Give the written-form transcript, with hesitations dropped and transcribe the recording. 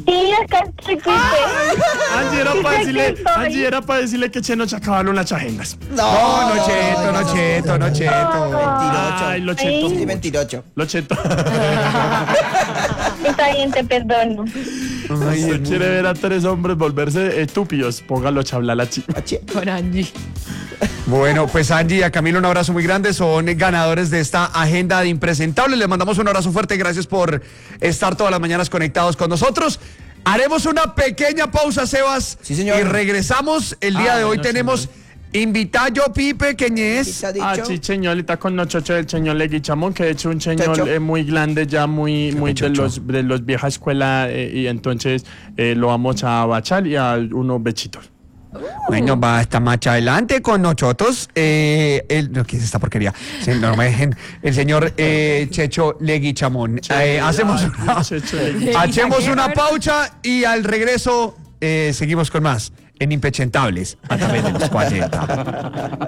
Sí, acá estoy, Pipe. Angie era para decirle que Cheno se acabaron las agendas. No, Cheto. Ay, lo cheto. Sí, mentiroso. Lo cheto. Está bien, te perdono. Si usted quiere ver a tres hombres volverse estúpidos, póngalo a chablachi. Con Angie. Bueno, pues Angie y a Camilo un abrazo muy grande, son ganadores de esta agenda de impresentables. Les mandamos un abrazo fuerte, gracias por estar todas las mañanas conectados con nosotros. Haremos una pequeña pausa, Sebas. Sí, señor. Y regresamos. El día de hoy tenemos invitado Pipe, ¿quién es? Sí, señor, está con nosotros el señor Leguichamón, que es un señor muy grande, ya muy de los vieja escuela, y entonces lo vamos a bachar y a unos bechitos. Bueno, va hasta más adelante con nosotros. ¿Qué es esta porquería? Sí, no me dejen. El señor Checho Leguichamón. Hacemos una pausa y al regreso seguimos con más en Impechentables a través de los 40.